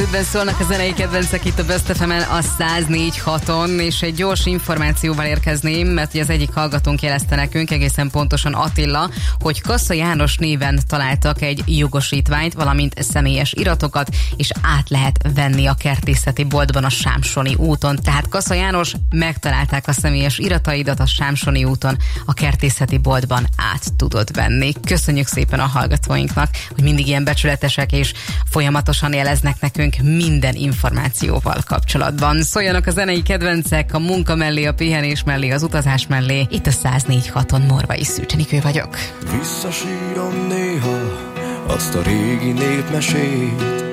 időben szólnak a zenei kedvencek itt a Best FM-en a 104.6-on, és egy gyors információval érkezném, mert az egyik hallgatónk jelezte nekünk, egészen pontosan Attila, hogy Kassa János néven találtak egy jogosítványt, valamint személyes iratokat, és át lehet venni a kertészeti boltban a Sámsoni úton. Tehát Kassa János, megtalálták a személyes irataidat a Sámsoni úton, a kertészeti boltban át tudod venni. Köszönjük szépen a hallgatóinknak, hogy mindig ilyen becsületesek és folyamatosan jeleznek nekünk minden információval kapcsolatban. Szóljanak a zenei kedvencek a munka mellé, a pihenés mellé, az utazás mellé. Itt a 104.6-on Morvai Szűcs Enikő vagyok. Visszasírom néha azt a régi népmesét,